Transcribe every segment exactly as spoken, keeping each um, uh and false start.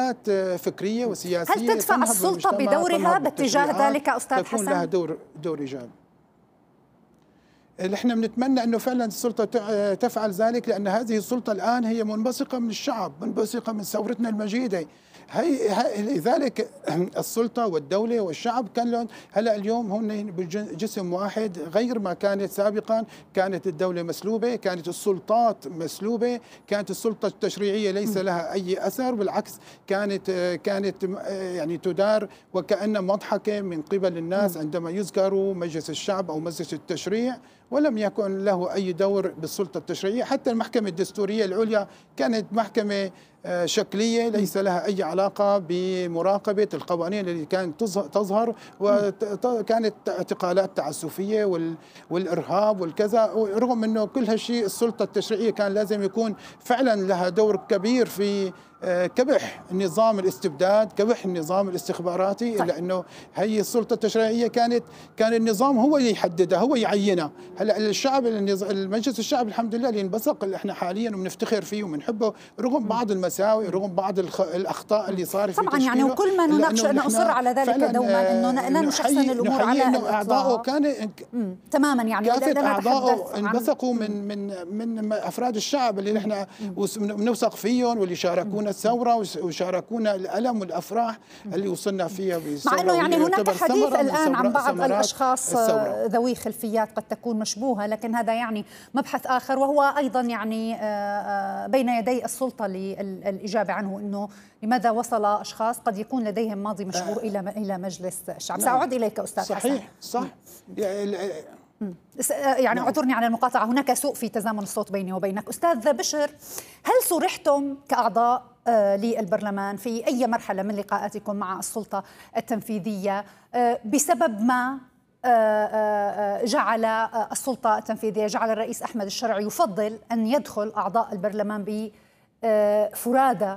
تحولات فكرية وسياسية. هل تدفع السلطة بدورها باتجاه ذلك أستاذ حسن؟ تكون لها دور دور إيجابي. احنا بنتمنى انه فعلا السلطه تفعل ذلك، لان هذه السلطه الان هي منبثقه من الشعب، منبثقه من ثورتنا المجيده. هي لذلك السلطه والدوله والشعب كان لهم هلا اليوم هن بجسم واحد، غير ما كانت سابقا. كانت الدوله مسلوبه، كانت السلطات مسلوبه، كانت السلطه التشريعيه ليس لها اي اثر، بالعكس كانت كانت يعني تدار وكأنها مضحكه من قبل الناس عندما يذكروا مجلس الشعب او مجلس التشريع، ولم يكن له أي دور بالسلطة التشريعية. حتى المحكمة الدستورية العليا كانت محكمة شكلية ليس لها أي علاقة بمراقبة القوانين التي كانت تظهر، وكانت اعتقالات تعسفية والإرهاب والكذا. رغم أنه كل هالشيء السلطة التشريعية كان لازم يكون فعلا لها دور كبير في كبح نظام الاستبداد، كبح النظام الاستخباراتي. طيب. إلا أنه هي السلطة التشريعية كانت كان النظام هو اللي يحددها، هو يعينها. هلا الشعب المجلس الشعب الحمد لله اللي انبثق اللي احنا حاليا وبنفتخر فيه وبنحبه، رغم بعض المساوئ، رغم بعض الاخطاء اللي صارت في طبعا يعني وكل ما نناقش انا اصر على ذلك دوما انه لا نحسن الامور على انه اعضائه كان تماما يعني كافه اعضائه انبثقوا من من من افراد الشعب اللي نحن بنوثق فيهم، واللي شاركونا الثوره وشاركونا الالم والافراح اللي وصلنا فيها. مع انه يعني هناك حديث الان عن بعض الاشخاص ذوي خلفيات قد تكون مشبوهه، لكن هذا يعني مبحث اخر، وهو ايضا يعني بين يدي السلطه للاجابه عنه، انه لماذا وصل اشخاص قد يكون لديهم ماضي مشبوه الى الى مجلس الشعب. ساعود اليك استاذ حسن. صحيح صح. يعني اعذرني على المقاطعه، هناك سوء في تزامن الصوت بيني وبينك. استاذ بشر، هل صرحتم كاعضاء للبرلمان في اي مرحله من لقاءاتكم مع السلطه التنفيذية بسبب ما جعل السلطه التنفيذيه، جعل الرئيس احمد الشرعي يفضل ان يدخل اعضاء البرلمان بفرادى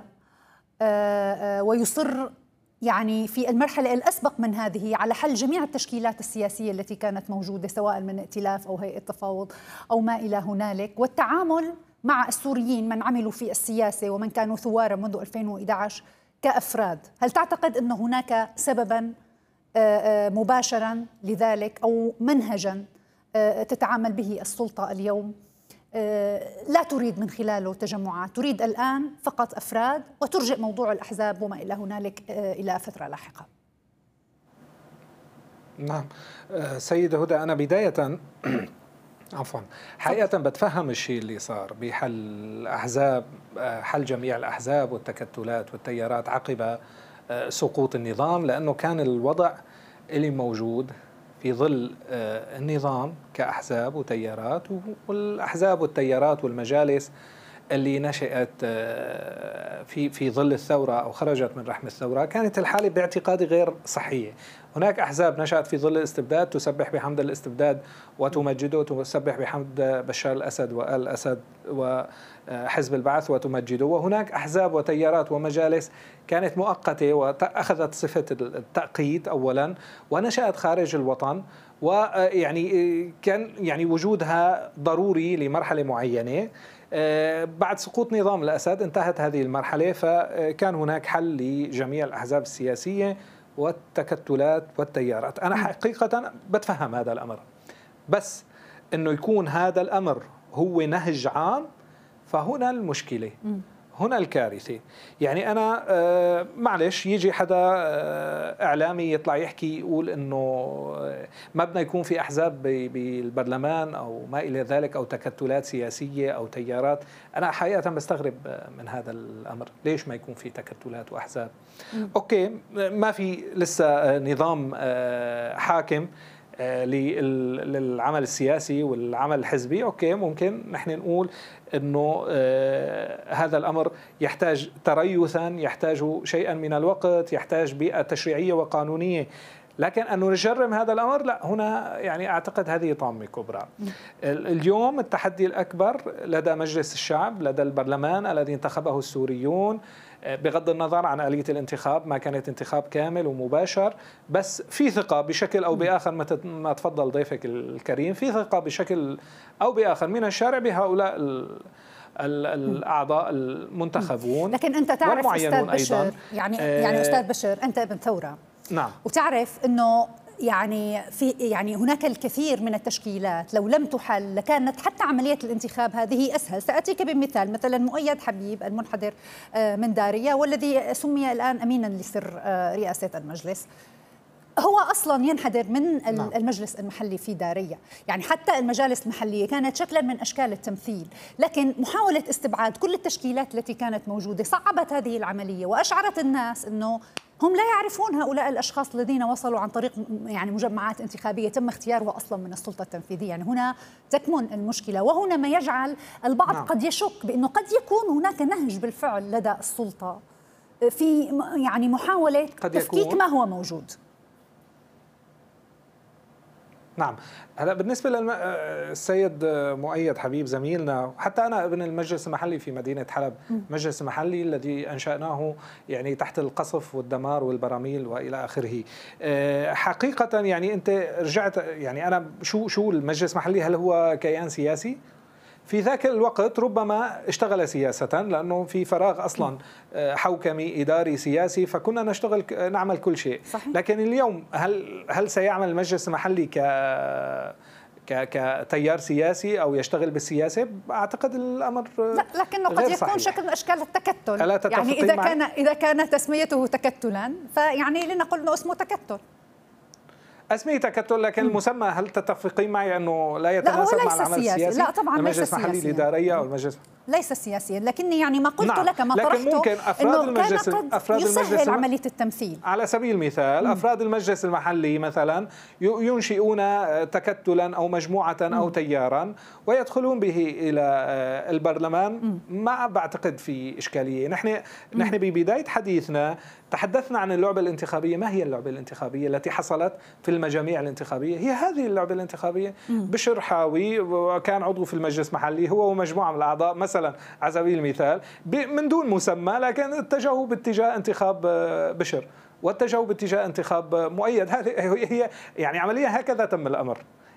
ويصر يعني في المرحلة الأسبق من هذه على حل جميع التشكيلات السياسية التي كانت موجودة سواء من ائتلاف أو هيئة تفاوض أو ما إلى هنالك، والتعامل مع السوريين من عملوا في السياسة ومن كانوا ثوارا منذ ألفين وإحدى عشر كأفراد؟ هل تعتقد أن هناك سببا مباشرا لذلك أو منهجا تتعامل به السلطة اليوم لا تريد من خلاله تجمعات، تريد الآن فقط أفراد وترجئ موضوع الأحزاب وما إلى هنالك إلى فترة لاحقة؟ نعم سيدة هدى، أنا بداية عفوا حقيقة بتفهم الشيء اللي صار بحل الأحزاب، حل جميع الأحزاب والتكتلات والتيارات عقب سقوط النظام، لأنه كان الوضع اللي موجود في ظل النظام كأحزاب وتيارات، والأحزاب والتيارات والمجالس اللي نشأت في في ظل الثورة أو خرجت من رحم الثورة، كانت الحالة باعتقادي غير صحية. هناك أحزاب نشأت في ظل الاستبداد تسبح بحمد الاستبداد وتمجده، وتسبح بحمد بشار الأسد وآل الأسد وحزب البعث وتمجده، وهناك أحزاب وتيارات ومجالس كانت مؤقتة وأخذت صفة التأقيت أولا ونشأت خارج الوطن، ويعني كان يعني وجودها ضروري لمرحلة معينة. بعد سقوط نظام الأسد انتهت هذه المرحلة، فكان هناك حل لجميع الأحزاب السياسية والتكتلات والتيارات. أنا حقيقة بتفهم هذا الأمر، بس أنه يكون هذا الأمر هو نهج عام فهنا المشكلة، هنا الكارثة. يعني أنا آه معلش يجي حدا آه إعلامي يطلع يحكي يقول إنه ما بدنا يكون في أحزاب بالبرلمان أو ما إلى ذلك أو تكتلات سياسية أو تيارات. أنا حقيقة بستغرب من هذا الأمر، ليش ما يكون في تكتلات وأحزاب؟ م. أوكي، ما في لسه نظام آه حاكم للعمل السياسي والعمل الحزبي، أوكي ممكن نحن نقول أنه آه هذا الأمر يحتاج تريثا، يحتاج شيئا من الوقت، يحتاج بيئة تشريعية وقانونية، لكن أنه نجرم هذا الأمر لا، هنا يعني أعتقد هذه طامة كبرى. اليوم التحدي الأكبر لدى مجلس الشعب، لدى البرلمان الذي انتخبه السوريون، بغض النظر عن آلية الانتخاب، ما كانت انتخاب كامل ومباشر، بس في ثقة بشكل أو بآخر ما تفضل ضيفك الكريم، في ثقة بشكل أو بآخر من الشارع بهؤلاء الأعضاء المنتخبون. لكن أنت تعرف أستاذ بشر، يعني آه يعني أستاذ بشر أنت ابن ثورة، نعم، وتعرف أنه يعني في يعني هناك الكثير من التشكيلات لو لم تحل لكانت حتى عملية الانتخاب هذه أسهل. سأتيك بمثال، مثلا مؤيد حبيب المنحدر من دارية والذي سمي الآن أمينا لسر رئاسة المجلس، هو أصلا ينحدر من المجلس المحلي في دارية. يعني حتى المجالس المحلية كانت شكلا من أشكال التمثيل، لكن محاولة استبعاد كل التشكيلات التي كانت موجودة صعبت هذه العملية وأشعرت الناس أنه هم لا يعرفون هؤلاء الأشخاص الذين وصلوا عن طريق يعني مجمعات انتخابية تم اختيارها أصلا من السلطة التنفيذية. يعني هنا تكمن المشكلة، وهنا ما يجعل البعض نعم. قد يشك بأنه قد يكون هناك نهج بالفعل لدى السلطة في يعني محاولة تفكيك ما هو موجود. نعم. هلا بالنسبه للسيد مؤيد حبيب زميلنا، حتى انا ابن المجلس المحلي في مدينه حلب، المجلس المحلي الذي انشاناه يعني تحت القصف والدمار والبراميل والى اخره. حقيقه يعني انت رجعت، يعني انا شو شو المجلس المحلي، هل هو كيان سياسي؟ في ذاك الوقت ربما اشتغل سياسة لأنه في فراغ أصلا حوكمي إداري سياسي، فكنا نشتغل نعمل كل شيء. صحيح. لكن اليوم هل هل سيعمل المجلس المحلي ك كتيار سياسي أو يشتغل بالسياسة؟ أعتقد الأمر لا، لكنه قد يكون صحيح. شكل من أشكال التكتل. يعني إذا معي؟ كان إذا كان تسميته تكتلا فيعني لنقل أنه اسمه تكتل، اسمه تكتل، لكن المسمى هل تتفقين معي انه لا يتناسب لا مع العمل السياسي؟ لا طبعا المجلس المحلي الإدارية او المجلس ليس سياسيا، لكني يعني ما قلت نعم. لك ما طرحته ممكن افراد المجلس افراد المجلس عمليه التمثيل. على سبيل المثال م. افراد المجلس المحلي مثلا ينشئون تكتلا او مجموعه م. او تيارا ويدخلون به الى البرلمان، م. ما بعتقد في اشكاليه. نحن م. نحن ببدايه حديثنا تحدثنا عن اللعبه الانتخابيه. ما هي اللعبه الانتخابيه التي حصلت في المجاميع الانتخابيه؟ هي هذه اللعبه الانتخابيه. م. بشر حاوي وكان عضو في المجلس المحلي هو ومجموعه من الاعضاء مثلا على سبيل المثال من دون مسمى، لكن اتجهوا باتجاه انتخاب بشر واتجهوا باتجاه انتخاب مؤيد. هذه هي يعني عملية هكذا تم الأمر،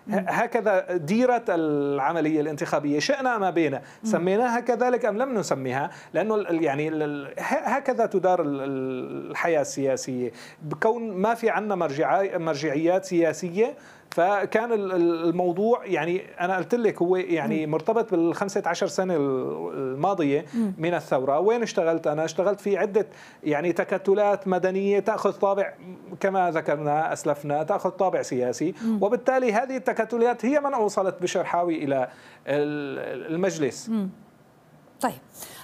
هكذا ديرت العملية الانتخابية، شئنا ما بينا سميناها كذلك أم لم نسميها، لأنه يعني هكذا تدار الحياة السياسية، بكون ما في عنا مرجعيات سياسية. فكان الموضوع يعني أنا قلت لك هو يعني مرتبط بالخمسة عشر سنة الماضية من الثورة. وين اشتغلت أنا؟ اشتغلت في عدة يعني تكتلات مدنية تأخذ طابع كما ذكرنا أسلفنا، تأخذ طابع سياسي، وبالتالي هذه التكتلات هي من أوصلت بشر حاوي إلى المجلس. طيب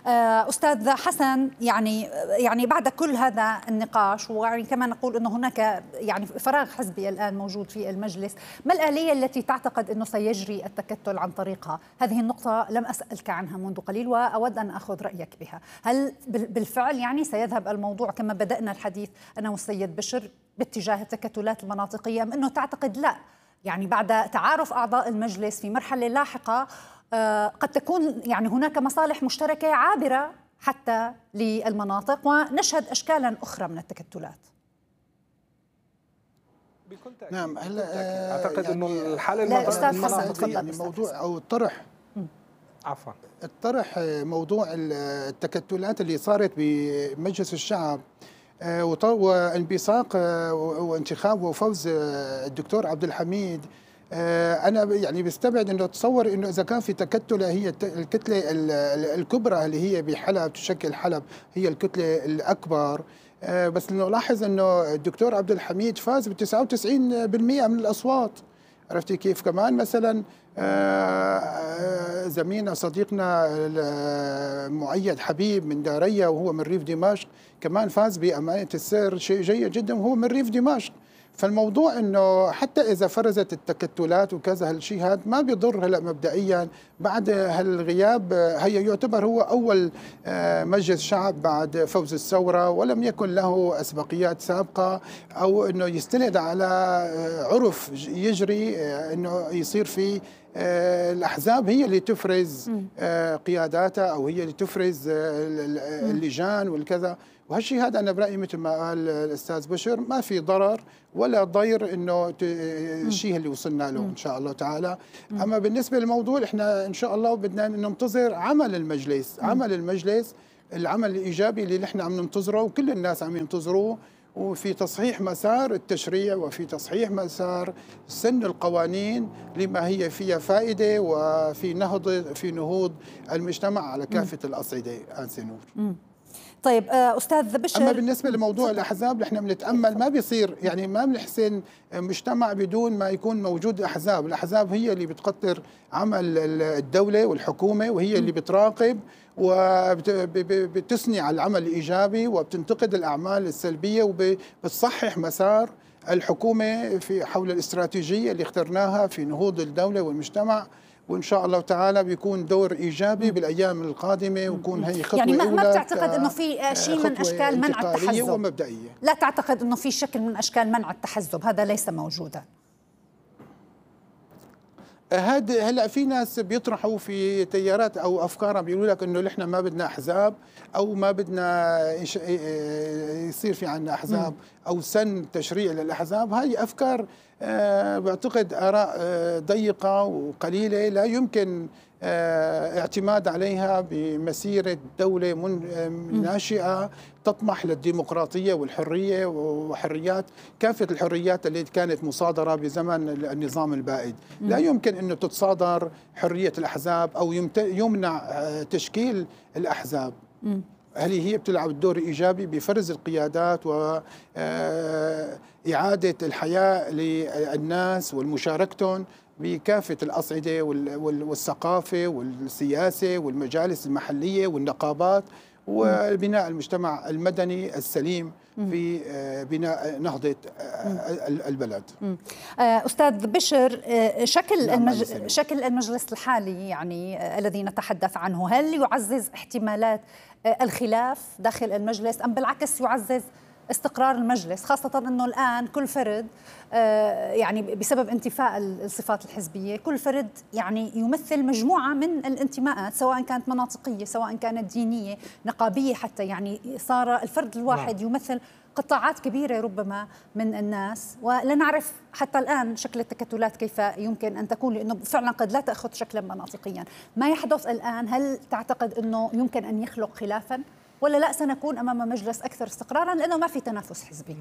أستاذ حسن، يعني يعني بعد كل هذا النقاش ويعني كما نقول أنه هناك يعني فراغ حزبي الآن موجود في المجلس، ما الآلية التي تعتقد أنه سيجري التكتل عن طريقها؟ هذه النقطة لم أسألك عنها منذ قليل وأود أن أخذ رأيك بها. هل بالفعل يعني سيذهب الموضوع كما بدأنا الحديث أنا والسيد بشر باتجاه التكتلات المناطقية، أم أنه تعتقد لا، يعني بعد تعارف أعضاء المجلس في مرحلة لاحقة قد تكون يعني هناك مصالح مشتركة عابرة حتى للمناطق ونشهد أشكالا أخرى من التكتلات؟ نعم. هلا أعتقد يعني أنه الحالة المناطقية يعني موضوع أو الطرح عفوا الطرح موضوع التكتلات اللي صارت بمجلس الشعب وانبثاق وانتخاب وفوز الدكتور عبد الحميد. أنا يعني بستبعد إنه أتصور إنه إذا كان في تكتلة هي الكتلة الكبرى اللي هي بحلب تشكل حلب هي الكتلة الأكبر، بس نلاحظ إنه الدكتور عبد الحميد فاز ب تسعة وتسعين بالمئة من الأصوات. عرفتي كيف؟ كمان مثلا زميلنا صديقنا مؤيد حبيب من دارية وهو من ريف دمشق كمان فاز بأمانة السر، شيء جيد جدا وهو من ريف دمشق. فالموضوع انه حتى اذا فرزت التكتلات وكذا هالشيء هذا ما بيضر. هلا مبدئيا بعد هالغياب هي يعتبر هو اول مجلس شعب بعد فوز الثوره ولم يكن له اسبقيات سابقه او انه يستند على عرف يجري انه يصير في الأحزاب هي اللي تفرز قياداتها أو هي اللي تفرز اللجان والكذا. وهالشيء هذا أنا برأيي مثل ما قال الأستاذ بشر ما في ضرر ولا ضير إنه الشيء اللي وصلنا له إن شاء الله تعالى. أما بالنسبة للموضوع إحنا إن شاء الله بدنا ننتظر عمل المجلس، عمل المجلس العمل الإيجابي اللي نحن عم ننتظره وكل الناس عم ينتظروه، وفي تصحيح مسار التشريع وفي تصحيح مسار سن القوانين لما هي فيها فائدة وفي نهض في نهوض المجتمع على كافة الأصعدة. آنسة نور. طيب أستاذ بشر، أما بالنسبة لموضوع الأحزاب نحن بنتأمل ما بيصير، يعني ما بنحسن مجتمع بدون ما يكون موجود أحزاب. الأحزاب هي اللي بتقطر عمل الدولة والحكومة، وهي اللي بتراقب وبتثني على العمل الإيجابي وبتنتقد الأعمال السلبية وبتصحح مسار الحكومة في حول الاستراتيجية اللي اخترناها في نهوض الدولة والمجتمع. وإن شاء الله تعالى بيكون دور إيجابي بالأيام القادمة، ويكون هي خطوة يعني ما, أولى. ما بتعتقد أنه في شيء من أشكال منع التحزب ومبدئية. لا تعتقد أنه في شكل من أشكال منع التحزب، هذا ليس موجودا؟ هذا هلا في ناس بيطرحوا في تيارات او افكار بيقولوا لك انه نحن ما بدنا احزاب او ما بدنا يصير في عندنا احزاب او سن تشريع للاحزاب. هاي افكار بعتقد اراء ضيقه وقليله لا يمكن اعتماد عليها بمسيره دوله ناشئه تطمح للديمقراطيه والحريه وحريات كافه الحريات اللي كانت مصادره بزمن النظام البائد. لا يمكن انه تتصادر حريه الاحزاب او يمنع تشكيل الاحزاب. هل هي بتلعب الدور الإيجابي بفرز القيادات وإعادة الحياة للناس والمشاركتهم بكافة الأصعدة والثقافة والسياسة والمجالس المحلية والنقابات وبناء المجتمع المدني السليم في بناء نهضة البلد. أستاذ بشر، شكل المج... شكل المجلس الحالي يعني الذي نتحدث عنه، هل يعزز احتمالات الخلاف داخل المجلس أم بالعكس يعزز استقرار المجلس، خاصة أنه الآن كل فرد يعني بسبب انتفاء الصفات الحزبية كل فرد يعني يمثل مجموعة من الانتماءات، سواء كانت مناطقية سواء كانت دينية نقابية حتى، يعني صار الفرد الواحد يمثل قطاعات كبيرة ربما من الناس، ولا نعرف حتى الآن شكل التكتلات كيف يمكن أن تكون، لأنه فعلا قد لا تأخذ شكلا مناطقيا. ما يحدث الآن هل تعتقد أنه يمكن أن يخلق خلافا ولا لا سنكون أمام مجلس أكثر استقرارا لأنه ما في تنافس حزبي؟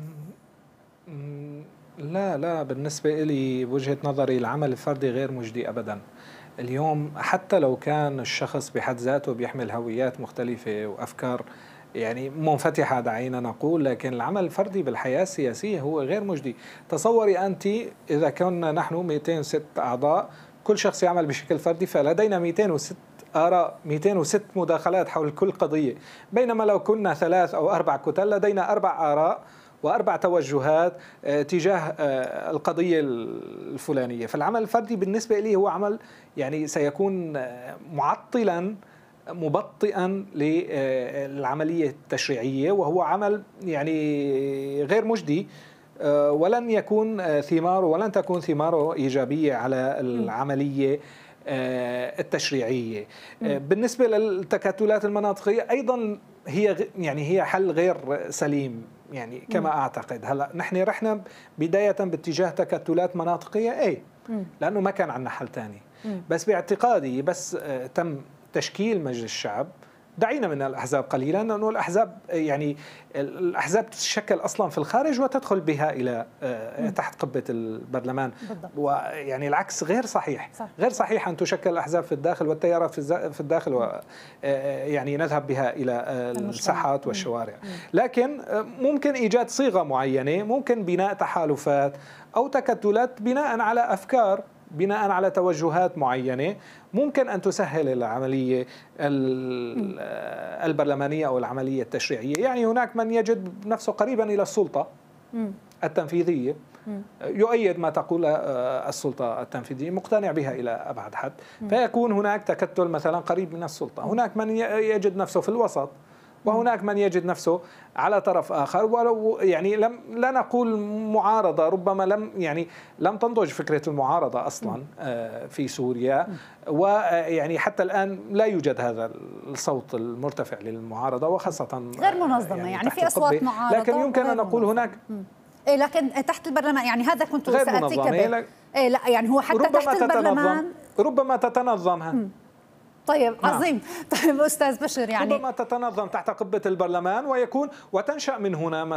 لا لا بالنسبة لي بوجهة نظري العمل الفردي غير مجدي أبدا. اليوم حتى لو كان الشخص بحد ذاته بيحمل هويات مختلفة وأفكار يعني منفتحة دعينا نقول، لكن العمل الفردي بالحياة السياسية هو غير مجدي. تصوري أنت إذا كنا نحن مئتين وستة أعضاء كل شخص يعمل بشكل فردي فلدينا مئتين وستة آراء، مئتين وستة مداخلات حول كل قضية، بينما لو كنا ثلاث أو أربع كتل لدينا أربع آراء وأربع توجهات تجاه القضية الفلانية. فالعمل الفردي بالنسبة لي هو عمل يعني سيكون معطلا مبطئا للعملية التشريعية، وهو عمل يعني غير مجدي، ولن يكون ثماره ولن تكون ثماره إيجابية على العملية التشريعية. بالنسبة للتكتلات المناطقية أيضا هي يعني هي حل غير سليم يعني كما أعتقد. هلا نحن رحنا بداية باتجاه تكتلات مناطقية أي لأنه ما كان عندنا حل تاني، بس باعتقادي بس تم تشكيل مجلس الشعب دعينا من الأحزاب قليلا، لأنه الأحزاب يعني الأحزاب تتشكل أصلا في الخارج وتدخل بها إلى تحت قبة البرلمان، ويعني العكس غير صحيح. صح. غير صحيح أن تشكل الأحزاب في الداخل والتيارات في الداخل ويعني نذهب بها إلى الساحات والشوارع. لكن ممكن إيجاد صيغة معينة، ممكن بناء تحالفات أو تكتلات بناء على أفكار، بناء على توجهات معينة ممكن أن تسهل العملية البرلمانية أو العملية التشريعية. يعني هناك من يجد نفسه قريبا إلى السلطة التنفيذية، يؤيد ما تقول السلطة التنفيذية، مقتنع بها إلى أبعد حد، فيكون هناك تكتل مثلا قريب من السلطة. هناك من يجد نفسه في الوسط وهناك من يجد نفسه على طرف آخر، ولو يعني لم لا نقول معارضة، ربما لم يعني لم تنضج فكرة المعارضة أصلا في سوريا، ويعني حتى الآن لا يوجد هذا الصوت المرتفع للمعارضة، وخاصة غير منظمة. يعني, يعني في أصوات معارضة، لكن يمكن أن نقول هناك إيه لكن تحت البرلمان، يعني هذا كنت سأتيك به. لك إيه لا يعني هو حتى تحت البرلمان ربما تتنظمها. طيب عظيم. طيب أستاذ بشر، يعني ربما تتنظم تحت قبة البرلمان ويكون وتنشأ من هنا